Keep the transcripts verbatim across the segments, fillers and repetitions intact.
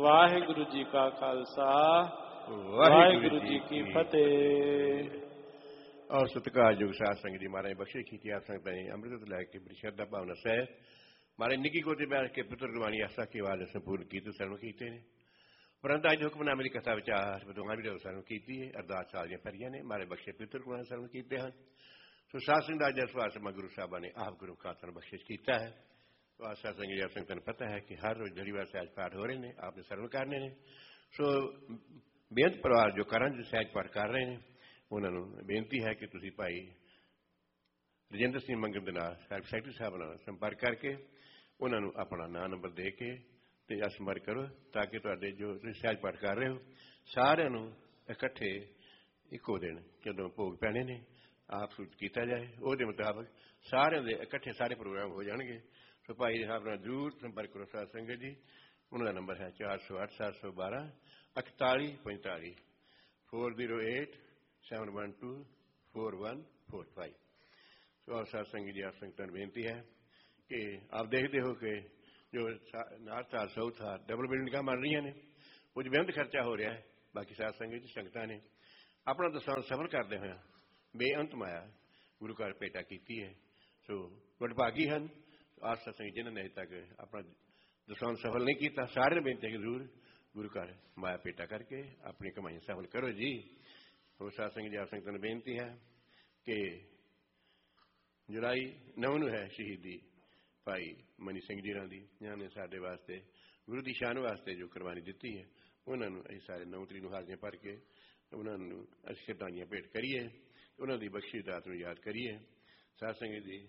ਵਾਹਿਗੁਰੂ ਜੀ ਕਾ ਖਾਲਸਾ ਵਾਹਿਗੁਰੂ ਜੀ ਕੀ ਫਤਿਹ। ਔਰ ਸਤਿਕਾਰਯੋਗ ਸਾਧ ਸੰਗਤ ਜੀ, ਮਹਾਰਾਜ ਬਖਸ਼ੇ ਕੀਤੀ ਆਪ ਸੰਗਤਾਂ ਨੇ ਅੰਮ੍ਰਿਤ ਲੈ ਕੇ ਬੜੀ ਸ਼ਰਧਾ ਭਾਵਨਾ ਸਹਿਤ ਮਹਾਰਾਜ ਨਿੱਕੀ ਗੋਦੀ ਬੈਠ ਕੇ ਪੁੱਤਰ ਗੁਰਬਾਣੀ ਆਸਾ ਕੇ ਵਾਦ ਸੰਪੂਰਨ ਕੀਤੇ ਸਰਵਣ ਕੀਤੇ ਨੇ। ਪਰੰਤੂ ਅੱਜ ਹੁਕਮਨਾਮੇ ਦੀ ਕਥਾ ਵਿਚਾਰ ਬਦੋਹਾਂ ਵੀ ਸਰਵਣ ਕੀਤੀ ਹੈ। ਅਰਦਾਸ ਸਾਰੀਆਂ ਭਰੀਆਂ ਨੇ, ਮਹਾਰਾਜ ਬਖਸ਼ੇ ਪੁੱਤਰ ਗੁਰਬਾਣੀ ਸਰਵਣ ਕੀਤੇ ਹਨ। ਸੋ ਸਾਧ ਸੰਗਤ ਦਾ ਜਸਵਾਸ ਗੁਰੂ ਸਾਹਿਬਾਂ ਨੇ ਆਪ ਗੁਰੂ ਖਾਤਰ ਬਖਸ਼ਿਸ਼ ਕੀਤਾ ਹੈ। ਸਾਧ ਸੰਗਤ ਜੀ, ਆਪ ਸੰਗਤਾਂ ਨੂੰ ਪਤਾ ਹੈ ਕਿ ਹਰ ਰੋਜ਼ ਦਲੀਵਾਰ ਸਹਿਜ ਪਾਠ ਹੋ ਰਹੇ ਨੇ, ਆਪ ਨੇ ਸਰਵਣ ਕਰਨੇ ਨੇ। ਸੋ ਬੇਅੰਤ ਪਰਿਵਾਰ ਜੋ ਕਰਨ ਸਹਿਜ ਪਾਠ ਕਰ ਰਹੇ ਨੇ, ਉਹਨਾਂ ਨੂੰ ਬੇਨਤੀ ਹੈ ਕਿ ਤੁਸੀਂ ਭਾਈ ਰਜਿੰਦਰ ਸਿੰਘ ਮੰਗਲ ਦੇ ਨਾਲ ਸੈਕਟਰੀ ਸਾਹਿਬ ਨਾਲ ਸੰਪਰਕ ਕਰਕੇ ਉਹਨਾਂ ਨੂੰ ਆਪਣਾ ਨਾਂ ਨੰਬਰ ਦੇ ਕੇ ਅਤੇ ਸੰਪਰਕ ਕਰੋ, ਤਾਂ ਕਿ ਤੁਹਾਡੇ ਜੋ ਤੁਸੀਂ ਸਹਿਜ ਪਾਠ ਕਰ ਰਹੇ ਹੋ ਸਾਰਿਆਂ ਨੂੰ ਇਕੱਠੇ ਇੱਕੋ ਦਿਨ ਜਦੋਂ ਭੋਗ ਪੈਣੇ ਨੇ ਆਪ ਸੂਚਿਤ ਕੀਤਾ ਜਾਏ। ਉਹਦੇ ਮੁਤਾਬਕ ਸਾਰਿਆਂ ਦੇ ਇਕੱਠੇ ਸਾਰੇ ਪ੍ਰੋਗਰਾਮ ਹੋ ਜਾਣਗੇ। ਸੋ ਭਾਈ ਸਾਹਿਬ ਨਾਲ ਜ਼ਰੂਰ ਸੰਪਰਕ ਕਰੋ ਸਾਧ ਸੰਗਤ ਜੀ। ਉਹਨਾਂ ਦਾ ਨੰਬਰ ਹੈ ਚਾਰ ਸੌ ਅੱਠ ਸੱਤ ਸੌ ਬਾਰਾਂ ਇਕਤਾਲੀ ਪੰਤਾਲੀ four zero eight seven one two four one four five. ਸੋ ਸਾਧ ਸੰਗਤ ਜੀ, ਆਪ ਸੰਗਤਾਂ ਨੂੰ ਬੇਨਤੀ ਹੈ ਕਿ ਆਪ ਦੇਖਦੇ ਹੋ ਕਿ ਜੋ ਨਾਰਥ ਹਾਰ ਸਾਊਥ ਹਾਰ ਡਬਲ ਬਿਲਡਿੰਗਾਂ ਬਣ ਰਹੀਆਂ ਨੇ, ਕੁਝ ਬੇਅੰਤ ਖਰਚਾ ਹੋ ਰਿਹਾ ਹੈ। ਬਾਕੀ ਸਾਧ ਸੰਗਤ ਜੀ, ਸੰਗਤਾਂ ਨੇ ਆਪਣਾ ਦਸਾਂ ਸਫਲ ਕਰਦੇ ਹੋਇਆ ਬੇਅੰਤ ਮਾਇਆ ਗੁਰੂ ਘਰ ਭੇਟਾ ਕੀਤੀ ਹੈ। ਸੋ ਵਡਭਾਗੀ ਹਨ ਆਪ ਸਾਧ ਸੰਗਤ ਜਿਨ੍ਹਾਂ ਨੇ ਅਜੇ ਤੱਕ ਆਪਣਾ ਦਸਾਂ ਸਫਲ ਨਹੀਂ ਕੀਤਾ। ਸਾਰਿਆਂ ਨੂੰ ਬੇਨਤੀ ਹੈ ਕਿ ਜ਼ਰੂਰ ਗੁਰੂ ਘਰ ਮਾਇਆ ਭੇਟਾ ਕਰਕੇ ਆਪਣੀ ਕਮਾਈਆਂ ਸਫਲ ਕਰੋ ਜੀ। ਹੋਰ ਸਾਧ ਸੰਗਤ ਜੀ, ਆਪ ਸੰਗਤਾਂ ਨੂੰ ਬੇਨਤੀ ਹੈ ਕਿ ਜੁਲਾਈ ਨੌਂ ਨੂੰ ਹੈ ਸ਼ਹੀਦੀ ਭਾਈ ਮਨੀ ਸਿੰਘ ਜੀ ਹੋਰਾਂ ਦੀ, ਜਿਨ੍ਹਾਂ ਨੇ ਸਾਡੇ ਵਾਸਤੇ ਗੁਰੂ ਦੀ ਸ਼ਾਨ ਵਾਸਤੇ ਜੋ ਕੁਰਬਾਨੀ ਦਿੱਤੀ ਹੈ। ਉਹਨਾਂ ਨੂੰ ਅਸੀਂ ਸਾਰੇ ਨੌਂ ਤਰੀਕ ਨੂੰ ਹਾਜ਼ਰੀਆਂ ਭਰ ਕੇ ਉਹਨਾਂ ਨੂੰ ਅਸੀਂ ਸ਼ਰਧਾਂਜਲੀਆਂ ਭੇਟ ਕਰੀਏ, ਉਹਨਾਂ ਦੀ ਬਖਸ਼ੀ ਦਾਤ ਨੂੰ ਯਾਦ ਕਰੀਏ। ਸਾਧ ਸੰਗਤ ਜੀ,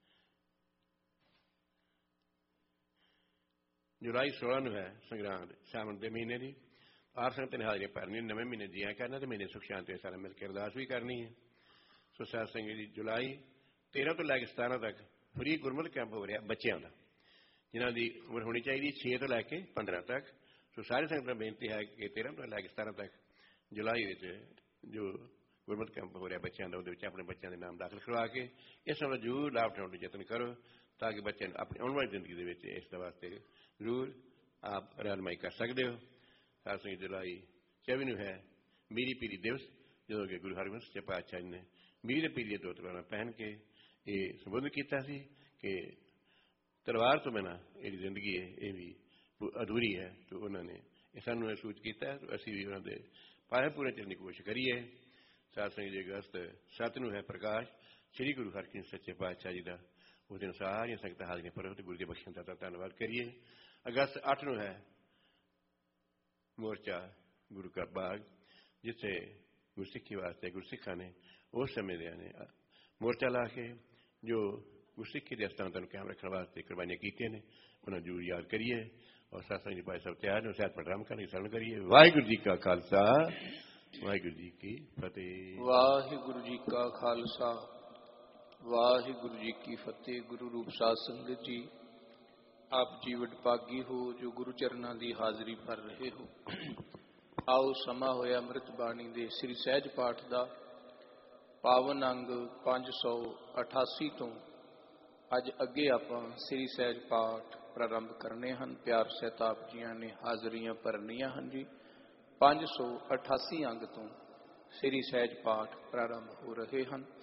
ਜੁਲਾਈ ਸੋਲਾਂ ਨੂੰ ਹੈ ਸੰਗਰਾਂਦ ਸਾਵਣ ਦੇ ਮਹੀਨੇ ਦੀ। ਆਪ ਸੰਗਤ ਨੇ ਹਾਜ਼ਰੀਆਂ ਭਰਨੀਆਂ, ਨਵੇਂ ਮਹੀਨੇ ਜੀਆਂ ਕਰਨਾ ਅਤੇ ਮਹੀਨੇ ਸੁਖ ਸ਼ਾਂਤੀ ਸਾਰਾ ਮਿਲ ਕੇ ਅਰਦਾਸ ਵੀ ਕਰਨੀ ਹੈ। ਸੋ ਸਾਧ ਸੰਗਤ ਜੀ, ਜੁਲਾਈ ਤੇਰ੍ਹਾਂ ਤੋਂ ਲੈ ਕੇ ਸਤਾਰਾਂ ਤੱਕ ਫਰੀ ਗੁਰਮਤਿ ਕੈਂਪ ਹੋ ਰਿਹਾ ਬੱਚਿਆਂ ਦਾ, ਜਿਨ੍ਹਾਂ ਦੀ ਉਮਰ ਹੋਣੀ ਚਾਹੀਦੀ ਛੇ ਤੋਂ ਲੈ ਕੇ ਪੰਦਰਾਂ ਤੱਕ। ਸੋ ਸਾਰੇ ਸੰਗਤਾਂ ਨੂੰ ਬੇਨਤੀ ਹੈ ਕਿ ਤੇਰ੍ਹਾਂ ਤੋਂ ਲੈ ਕੇ ਸਤਾਰਾਂ ਤੱਕ ਜੁਲਾਈ ਵਿੱਚ ਜੋ ਗੁਰਮਤਿ ਕੈਂਪ ਹੋ ਰਿਹਾ ਬੱਚਿਆਂ ਦਾ, ਉਹਦੇ ਵਿੱਚ ਆਪਣੇ ਬੱਚਿਆਂ ਦੇ ਨਾਮ ਦਾਖਲ ਕਰਵਾ ਕੇ ਇਸ ਨਾਲ ਜ਼ਰੂਰ ਲਾਭ ਉਠਾਉਣ ਦਾ ਯਤਨ ਕਰੋ, ਤਾਂ ਕਿ ਬੱਚਿਆਂ ਨੂੰ ਆਪਣੀ ਆਉਣ ਵਾਲੀ ਜ਼ਿੰਦਗੀ ਦੇ ਵਿੱਚ ਇਸ ਦੇ ਵਾਸਤੇ ਜ਼ਰੂਰ ਆਪ ਰਹਿਨੁਮਾਈ ਕਰ ਸਕਦੇ ਹੋ। ਸਾਧ ਸੰਗਤ, ਜੁਲਾਈ ਚੌਵੀ ਨੂੰ ਹੈ ਮੀਰੀ ਪੀਰੀ ਦਿਵਸ, ਜਦੋਂ ਕਿ ਗੁਰੂ ਹਰਗੋਬਿੰਦ ਸੱਚੇ ਪਾਤਸ਼ਾਹ ਜੀ ਨੇ ਮੀਰੀ ਦੇ ਪੀਰੀ ਦੋ ਤਲਵਾਰਾਂ ਪਹਿਨ ਕੇ ਇਹ ਸੰਬੋਧਨ ਕੀਤਾ ਸੀ ਕਿ ਤਲਵਾਰ ਤੋਂ ਬਿਨਾਂ ਇਹਦੀ ਜ਼ਿੰਦਗੀ ਹੈ ਇਹ ਵੀ ਅਧੂਰੀ ਹੈ। ਅਤੇ ਉਹਨਾਂ ਨੇ ਇਹ ਸਾਨੂੰ ਇਹ ਸੂਚ ਕੀਤਾ ਹੈ, ਅਸੀਂ ਵੀ ਉਹਨਾਂ ਦੇ ਪਾਇਆ ਪੂਰੇ ਚਰਨ ਦੀ ਕੋਸ਼ਿਸ਼ ਕਰੀਏ। ਸਾਧ ਸੰਗਤ ਜੀ, ਅਗਸਤ ਸੱਤ ਨੂੰ ਹੈ ਪ੍ਰਕਾਸ਼ ਸ੍ਰੀ ਗੁਰੂ ਹਰਗੋਬਿੰਦ ਸੱਚੇ ਪਾਤਸ਼ਾਹ ਜੀ ਦਾ। ਉਸ ਦਿਨ ਸਾਰੀਆਂ ਸੰਗਤਾਂ ਹਾਜ਼ਰੀਆਂ ਭਰੋ ਅਤੇ ਗੁਰੂ ਦੀ ਬਖਸ਼ਣ ਦਾ ਧੰਨਵਾਦ ਕਰੀਏ। ਅਗਸਤ ਅੱਠ ਨੂੰ ਹੈ ਮੋਰਚਾ ਗੁਰੂ ਕਾ ਬਾਗ, ਜਿੱਥੇ ਗੁਰਸਿੱਖੀ ਵਾਸਤੇ ਗੁਰਸਿੱਖਾਂ ਨੇ ਉਸ ਸਮੇਂ ਦੇ ਨੇ ਮੋਰਚਾ ਲਾ ਕੇ ਜੋ ਗੁਰਸਿੱਖੀ ਦੇ ਅਸਥਾਨਾਂ ਨੂੰ ਕਾਇਮ ਰੱਖਣ ਵਾਸਤੇ ਕੁਰਬਾਨੀਆਂ ਕੀਤੀਆਂ ਨੇ, ਉਹਨਾਂ ਨੂੰ ਜ਼ਰੂਰ ਯਾਦ ਕਰੀਏ। ਔਰ ਸਾਧ ਸੰਗਤ ਜੀ, ਭਾਈ ਸਾਹਿਬ ਤਿਆਰ ਨੇ, ਸਹਿਜ ਪਾਠ ਆਰੰਭ ਕਰਨ ਦੀ ਸਰਵਣ ਕਰੀਏ। ਵਾਹਿਗੁਰੂ ਜੀ ਕਾ ਖਾਲਸਾ ਵਾਹਿਗੁਰੂ ਜੀ ਕੀ ਫਤਿਹ। ਵਾਹਿਗੁਰੂ ਜੀ ਕਾ ਖਾਲਸਾ ਵਾਹਿਗੁਰੂ ਜੀ ਕੀ ਫਤਿਹ। ਗੁਰੂ ਰੂਪ ਸਾਧ ਸੰਗਤ ਜੀ, ਆਪ ਜੀ ਵਡਭਾਗੀ ਹੋ ਜੋ ਗੁਰੂ ਚਰਨਾਂ ਦੀ ਹਾਜ਼ਰੀ ਭਰ ਰਹੇ ਹੋ। ਆਓ ਸਮਾਂ ਹੋਇਆ ਅੰਮ੍ਰਿਤ ਬਾਣੀ ਦੇ ਸ੍ਰੀ ਸਹਿਜ ਪਾਠ ਦਾ ਪਾਵਨ ਅੰਗ ਪੰਜ ਸੌ ਅਠਾਸੀ ਤੋਂ ਅੱਜ ਅੱਗੇ ਆਪਾਂ ਸ੍ਰੀ ਸਹਿਜ ਪਾਠ ਪ੍ਰਾਰੰਭ ਕਰਨੇ ਹਨ। ਪਿਆਰ ਸਹਿਤ ਆਪ ਜੀਆਂ ਨੇ ਹਾਜ਼ਰੀਆਂ ਭਰਨੀਆਂ ਹਨ ਜੀ। ਪੰਜ ਸੌ ਅਠਾਸੀ ਅੰਗ ਤੋਂ ਸ੍ਰੀ ਸਹਿਜ ਪਾਠ ਪ੍ਰਾਰੰਭ ਹੋ ਰਹੇ ਹਨ।